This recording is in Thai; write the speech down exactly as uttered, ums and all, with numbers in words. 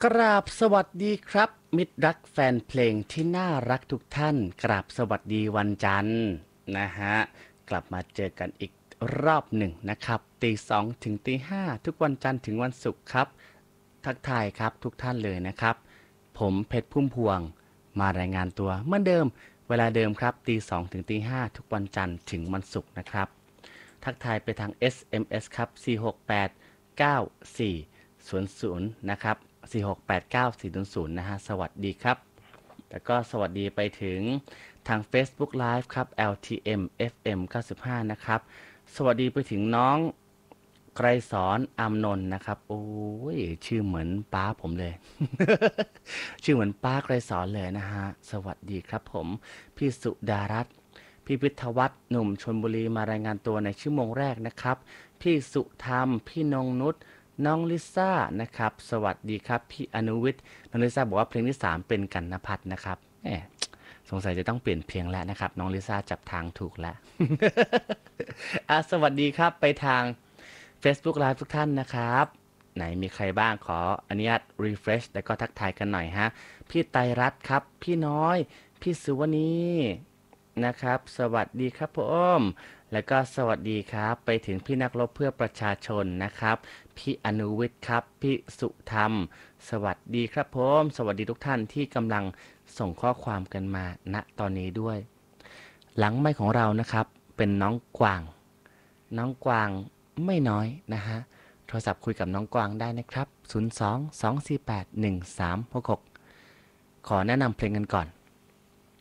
กราบสวัสดีครับมิตรรักแฟนเพลงที่น่ารักทุกท่านกราบสวัสดีวันจันทร์นะฮะกลับมาเจอกันอีกรอบหนึ่งนะครับตีสองถึงตีห้าทุกวันจันทร์ถึงวันศุกร์ครับทักทายครับทุกท่านเลยนะครับผมเพชรพุ่มพวงมารายงานตัวเหมือนเดิมเวลาเดิมครับตีสองถึงตีห้าทุกวันจันทร์ถึงวันศุกร์นะครับทักทายไปทาง เอส เอ็ม เอส ครับสี่ หก แปด เก้า สี่ ศูนย์ ศูนย์นะครับสี่ หก แปด เก้า สี่ ศูนย์ ศูนย์นะฮะสวัสดีครับแล้วก็สวัสดีไปถึงทาง Facebook Live ครับ แอล ที เอ็ม เอฟ เอ็ม เก้าสิบห้านะครับสวัสดีไปถึงน้องไกรสอนอำนนท์นะครับโอ้ยชื่อเหมือนป้าผมเลย ชื่อเหมือนป้าไกรสอนเลยนะฮะสวัสดีครับผมพี่สุดารัตน์พี่พิทวัฒน์หนุ่มชลบุรีมารายงานตัวในชั่วโมงแรกนะครับพี่สุธรรมพี่นงนุชน้องลิซ่านะครับสวัสดีครับพี่อนุวิทย์น้องลิซ่าบอกว่าเพลงที่สามเป็นกันนภัทรนะครับแหมสงสัยจะต้องเปลี่ยนเพลงแล้วนะครับน้องลิซ่าจับทางถูกแล้ว อ่ะสวัสดีครับไปทาง Facebook Live ทุกท่านนะครับไหนมีใครบ้างขออนุญาต refresh แล้วก็ทักทายกันหน่อยฮะพี่ไตรรัตน์ครับพี่น้อยพี่สุวนีนะครับสวัสดีครับผมแล้วก็สวัสดีครับไปถึงพี่นักรบเพื่อประชาชนนะครับพี่อนุวิทย์ครับพี่สุธรรมสวัสดีครับผมสวัสดีทุกท่านที่กำลังส่งข้อความกันมาณตอนนี้ด้วยหลังไมค์ของเรานะครับเป็นน้องกวางน้องกวางไม่น้อยนะฮะโทรศัพท์คุยกับน้องกวางได้นะครับศูนย์ สอง สอง สี่ แปด หนึ่ง สาม หก หกขอแนะนำเพลงกันก่อน